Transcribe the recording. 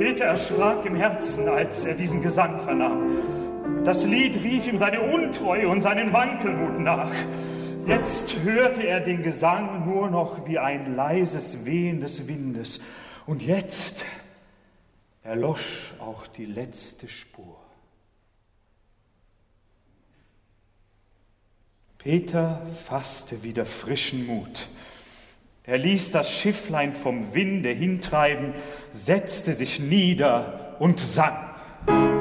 Peter erschrak im Herzen, als er diesen Gesang vernahm. Das Lied rief ihm seine Untreue und seinen Wankelmut nach. Jetzt hörte er den Gesang nur noch wie ein leises Wehen des Windes. Und jetzt erlosch auch die letzte Spur. Peter fasste wieder frischen Mut. Er ließ das Schifflein vom Winde hintreiben, setzte sich nieder und sang.